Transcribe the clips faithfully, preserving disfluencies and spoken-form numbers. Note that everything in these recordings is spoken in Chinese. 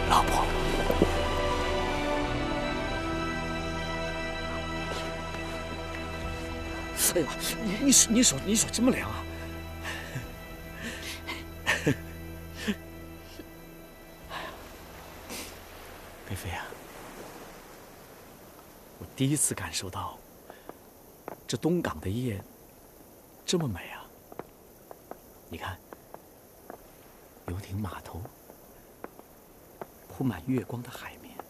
老婆。哎呀，你你手你手你手这么凉啊！菲菲啊，我第一次感受到这东港的夜这么美啊！你看，游艇码头，铺满月光的海面，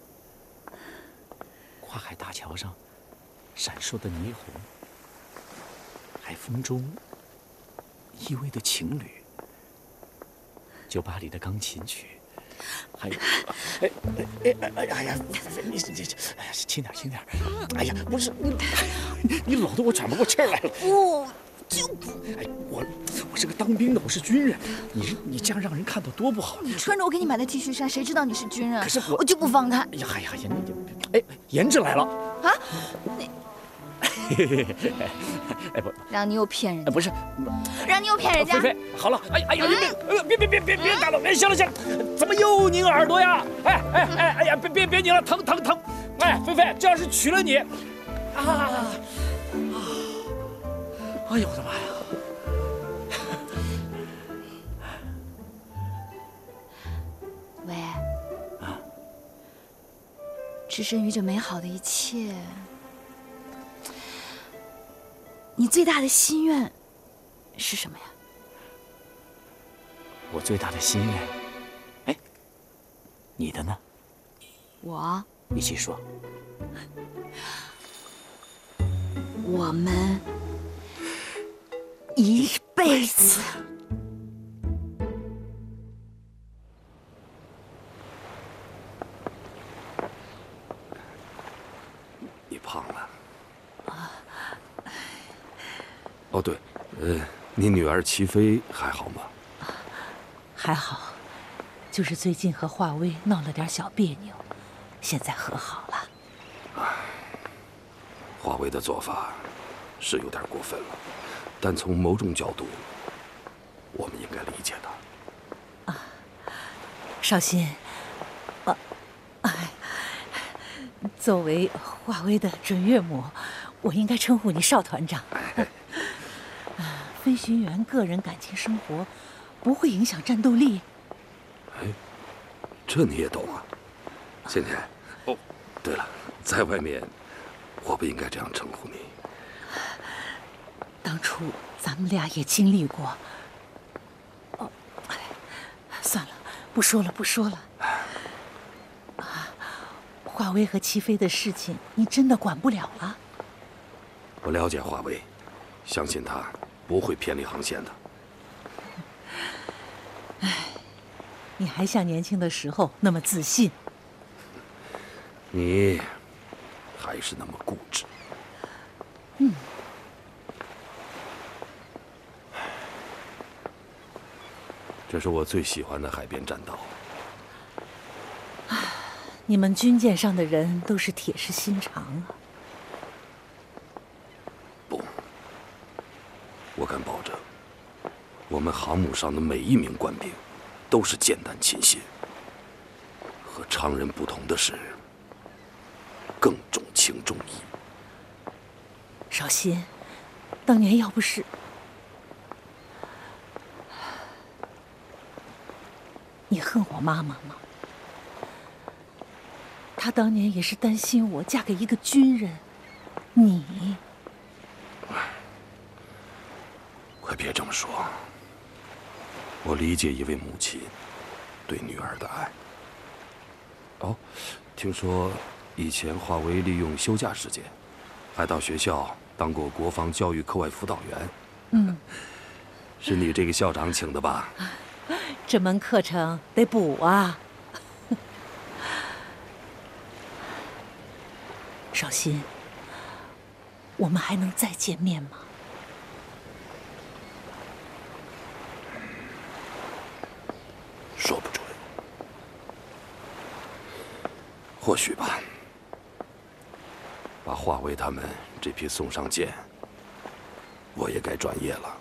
跨海大桥上闪烁的霓虹，海风中依偎的情侣，酒吧里的钢琴曲。还有，哎哎哎哎哎呀，你你你，哎呀，轻点轻点，哎呀，不是你，你搂得我喘不过气来了。 不，就哎，我我是个当兵的，我是军人，你你这样让人看到多不好。 你穿着我给你买的 T 恤衫，谁知道你是军人？ 可是我我就不放开。 哎呀哎呀呀，你哎，颜值来了啊？你哎不， 让你又骗人家， 不是， 让你又骗人家。 菲菲，好了，哎哎呀，别别别别别别打了，哎，行了行了，怎么又拧耳朵呀？哎哎哎哎呀，别别别拧了，疼疼疼！哎，菲菲，这要是娶了你，啊啊！哎呦我的妈呀！ 喂，啊，置身于这美好的一切，你最大的心愿是什么呀？ 我最大的心愿，哎，你的呢？ 我一起说。 我们一辈子。 你胖了。啊。哦，对，呃，你女儿齐飞还好吗？ 还好，就是最近和华威闹了点小别扭，现在和好了。 华威的做法是有点过分了，但从某种角度，我们应该理解他。 啊，少卿，啊，哎，作为华威的准岳母，我应该称呼你邵团长。 哎， 飞行员个人感情生活不会影响战斗力。 哎，这你也懂啊，倩倩。哦，对了，在外面。我不应该这样称呼你。 当初咱们俩也经历过。哦，算了，不说了，不说了。啊，华威和齐飞的事情，你真的管不了了。 我了解华威，相信他不会偏离航线的。 哎，你还像年轻的时候那么自信。 你。还是那么固执。 嗯， 这是我最喜欢的海边栈道。 你们军舰上的人都是铁石心肠啊！ 不，我敢保证，我们航母上的每一名官兵都是简单勤心。和常人不同的是。更重情重义。 少卿，当年要不是……你恨我妈妈吗？她当年也是担心我嫁给一个军人，你…… 快别这么说，我理解一位母亲对女儿的爱。哦，听说。以前华为利用休假时间，还到学校当过国防教育课外辅导员。 嗯， 是你这个校长请的吧？ 这门课程得补啊。少卿，我们还能再见面吗？ 说不准，或许吧。把华为他们这批送上舰，我也该转业了。